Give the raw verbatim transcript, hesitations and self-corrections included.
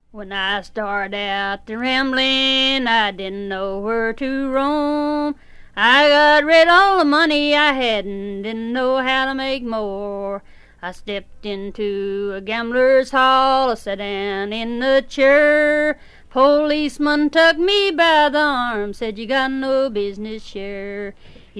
When I started out to rambling, I didn't know where to roam. I got rid all the money I had and didn't know how to make more. I stepped into a gambler's hall, I sat down in the chair. Policeman took me by the arm, said you got no business here.